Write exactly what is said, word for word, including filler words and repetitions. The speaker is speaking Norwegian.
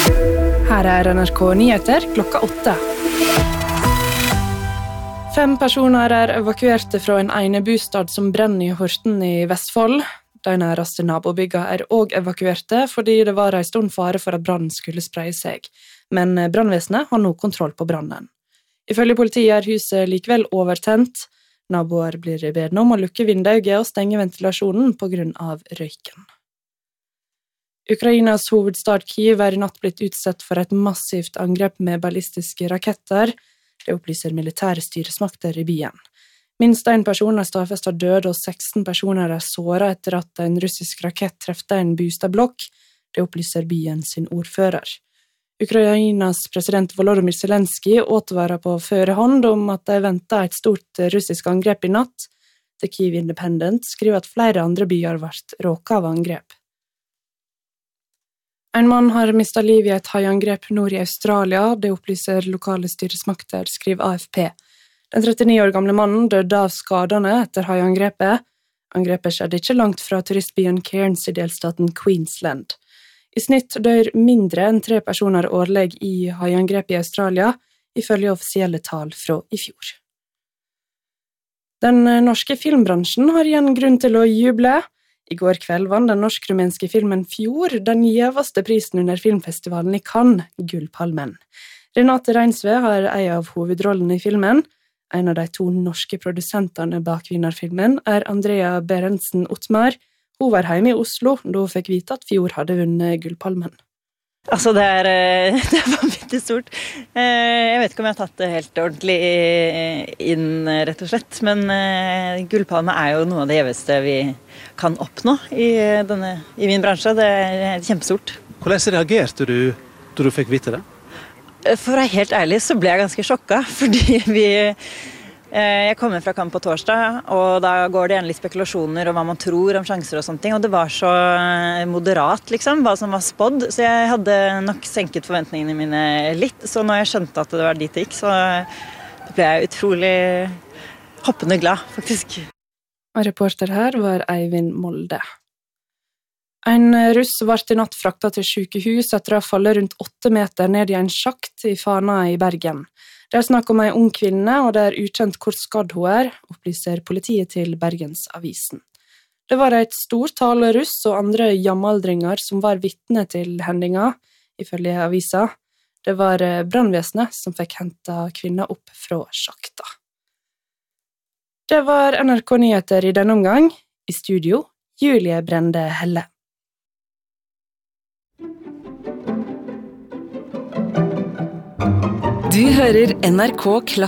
Her er N R K Nyheter klokka åtte. Fem personer er evakuerte fra en enebostad som brenner i Horten i Vestfold. De næreste nabobyggene er også evakuerte fordi det var en stund fare for at brannen skulle spreie seg. Men brannvesenet har nå kontroll på brannen. Ifølge politiet er huset likevel overtent. Naboer blir bedt om å lukke vinduet og stenge ventilasjonen på grunn av røyken. Ukrainas hovedstad Kyiv er i natt blitt utsatt for et massivt angrep med ballistiske raketter. Det opplyser militære styresmakter i byen. Minst en person er stadfestet død, og seksten personer er såret etter at en russisk rakett trefte en bostadblokk. Det opplyser byen sin ordfører. Ukrainas president Volodymyr Zelensky advarer på førehånd om at de venter et stort russisk angrep i natt. The Kyiv Independent skriver at flere andre byer ble råket av angrep. En mann har mistet liv i et haiangrep nord i Australia, det opplyser lokale styresmakter, skriver A F P. Den trettini år gamle mannen døde av skadene etter haiangrepet. Angrepet skjedde ikke langt fra turistbyen Cairns i delstaten Queensland. I snitt dør mindre enn tre personer årlig i haiangrep i Australia, ifølge offisielle tall fra i fjor. Den norske filmbransjen har igjen grunn til å juble. I går kveld vant den norsk-rumenske filmen Fjord den gjeveste prisen under filmfestivalen i Cannes, Gullpalmen. Renate Reinsve har en av hovedrollene i filmen. En av de to norske produsentene bak vinnerfilmen er Andrea Berentsen Ottmar. Hun var hjemme i Oslo da hun fikk vite at Fjord hadde vunnet Gullpalmen. Altså, det er, det er vanvittig stort. Jeg vet ikke om jeg har tatt det helt ordentlig inn, rett og slett. Men Gullpalme er jo noe av det gjeveste vi kan oppnå i, denne, i min bransje. Det er kjempestort. Hvordan reagerte du da du fikk vite det? For å være helt ærlig så ble jeg ganske sjokket, fordi vi... Jeg kommer fra Cannes på torsdag, og da går det igjen litt spekulasjoner om hva man tror om sjanser og sånne ting, og det var så moderat, liksom, hva som var spådd, så jeg hadde nok senket forventningene mine litt, så når jeg skjønte at det var dit det gikk, så ble jeg utrolig hoppende glad, faktisk. Og reporter her var Eivind Molde. En russ ble i natt fraktet til sykehus etter å ha fallet rundt åtte meter ned i en sjakt i Fana i Bergen. Det er snakk om en ung kvinne, og det er ukjent hvor skadd hun er, opplyser politiet til Bergensavisen. Det var et stort tall russ og andre jamaldringer som var vitne til hendinga, ifølge avisa. Det var brannvesenet som fikk hentet kvinna opp fra sjakta. Det var N R K Nyheter i denne omgang. I studio, Julie Brende Helle. Du hører N R K Klassisk.